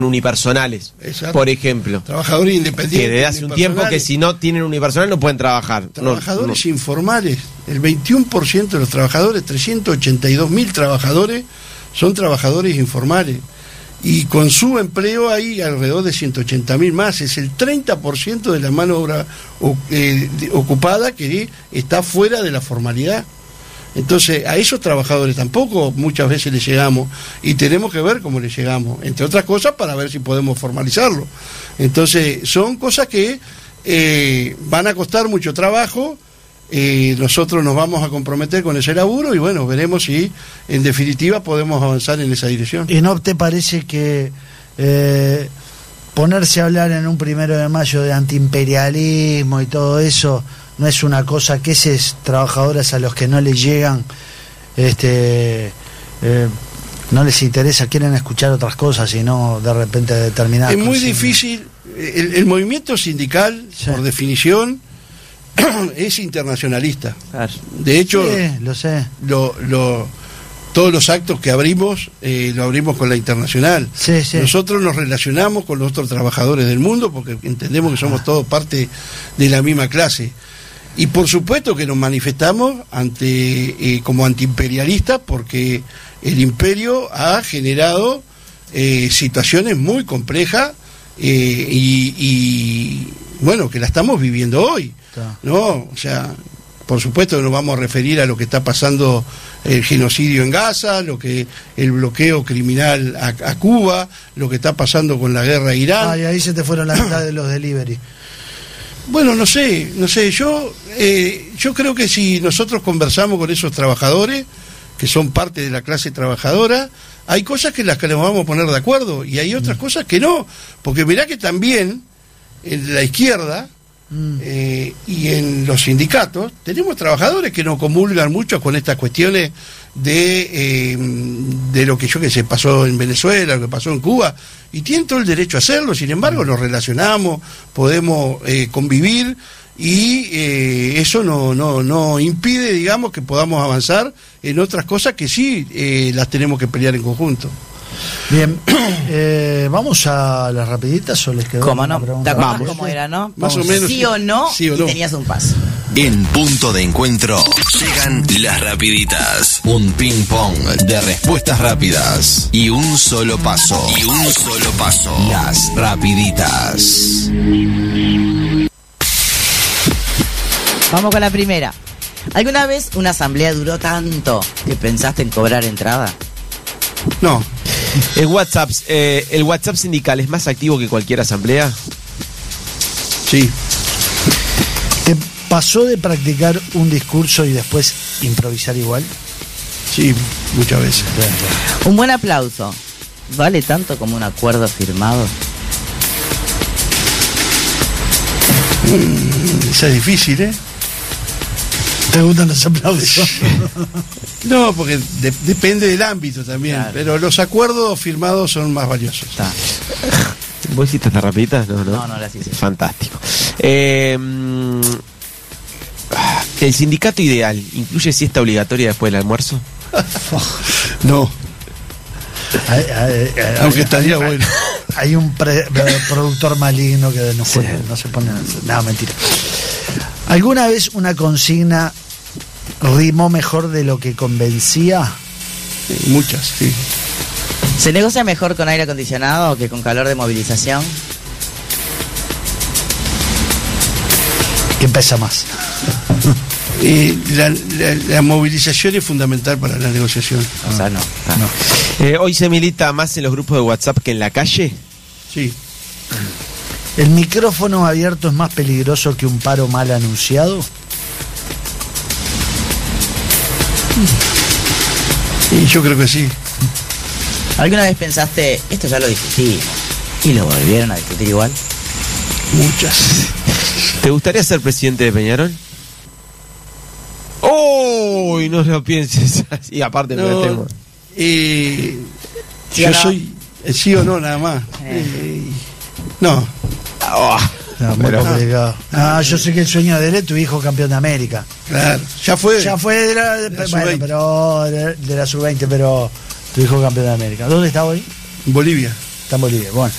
unipersonales, Exacto. por ejemplo. Trabajadores independientes. Que desde hace un tiempo que si no tienen unipersonal no pueden trabajar. Trabajadores informales. El 21% de los trabajadores, 382.000 trabajadores, son trabajadores informales. Y con su empleo hay alrededor de 180.000 más. Es el 30% de la mano de obra ocupada que está fuera de la formalidad. Entonces, a esos trabajadores tampoco muchas veces les llegamos y tenemos que ver cómo les llegamos, entre otras cosas para ver si podemos formalizarlo. Entonces, son cosas que van a costar mucho trabajo. Nosotros nos vamos a comprometer con ese laburo y bueno, veremos si en definitiva podemos avanzar en esa dirección. ¿Y no te parece que ponerse a hablar en un 1 de mayo de antiimperialismo y todo eso no es una cosa que esos trabajadores a los que no les llegan no les interesa, quieren escuchar otras cosas y no de repente determinadas es muy consignas? difícil, el movimiento sindical, sí, por definición es internacionalista. Claro. De hecho, sí, lo sé. Todos los actos que abrimos, lo abrimos con la internacional. Sí, sí. Nosotros nos relacionamos con los otros trabajadores del mundo porque entendemos que somos todos parte de la misma clase. Y por supuesto que nos manifestamos como antiimperialistas porque el imperio ha generado situaciones muy complejas y bueno, que la estamos viviendo hoy, ¿no? O sea, por supuesto que nos vamos a referir a lo que está pasando, el genocidio en Gaza, el bloqueo criminal a Cuba, lo que está pasando con la guerra a Irán. Y ahí se te fueron la mitad de los delivery. Bueno, no sé, yo creo que si nosotros conversamos con esos trabajadores, que son parte de la clase trabajadora, hay cosas que las que nos vamos a poner de acuerdo y hay otras cosas que no, porque mirá que también en la izquierda y en los sindicatos tenemos trabajadores que no comulgan mucho con estas cuestiones de lo que pasó en Venezuela, lo que pasó en Cuba, y tienen todo el derecho a hacerlo. Sin embargo, nos relacionamos, podemos convivir y eso no impide, digamos, que podamos avanzar en otras cosas que sí las tenemos que pelear en conjunto. Bien, ¿vamos a las rapiditas o les quedó? ¿Cómo no? ¿Te acordás Vamos. cómo era, no? Más o menos. Sí o no, sí o y no. tenías un paso. En Punto de Encuentro llegan las rapiditas. Un ping pong de respuestas rápidas y un solo paso. Las rapiditas. Vamos con la primera. ¿Alguna vez una asamblea duró tanto que pensaste en cobrar entrada? No. ¿El WhatsApp sindical es más activo que cualquier asamblea? Sí. ¿Te pasó de practicar un discurso y después improvisar igual? Sí, muchas veces. Un buen aplauso. ¿Vale tanto como un acuerdo firmado? Eso es difícil, ¿eh? ¿Te gustan los aplausos? No, porque depende del ámbito también, claro. Pero los acuerdos firmados son más valiosos. Está. ¿Vos hiciste estas rapiditas? No, las hice. Fantástico. ¿El sindicato ideal incluye siesta obligatoria después del almuerzo? No. Aunque estaría bueno. Hay un productor maligno que no se pone... No, mentira. ¿Alguna vez una consigna rimó mejor de lo que convencía? Muchas, sí. ¿Se negocia mejor con aire acondicionado que con calor de movilización? ¿Quién pesa más? La movilización es fundamental para la negociación. O sea, no. ¿Hoy se milita más en los grupos de WhatsApp que en la calle? Sí. ¿El micrófono abierto es más peligroso que un paro mal anunciado? Y yo creo que sí. ¿Alguna vez pensaste, esto ya lo discutimos, y lo volvieron a discutir igual? Muchas. ¿Te gustaría ser presidente de Peñarol? ¡Oh! Y no lo pienses así, aparte me lo tengo. Yo soy sí o no, nada más. No. No, muy complicado. Yo sé que el sueño de él es tu hijo campeón de América. Claro, ya fue de la bueno, pero de la sub-20, pero tu hijo campeón de América. ¿Dónde está hoy? En Bolivia. Está en Bolivia. Bueno.